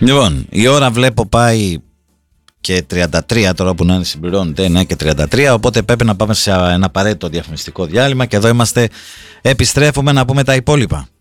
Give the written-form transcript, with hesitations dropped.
Λοιπόν, η ώρα βλέπω πάει και 33 τώρα που να είναι συμπληρώνεται, ναι, και 33, οπότε πρέπει να πάμε σε ένα απαραίτητο διαφημιστικό διάλειμμα και εδώ είμαστε, επιστρέφουμε να πούμε τα υπόλοιπα.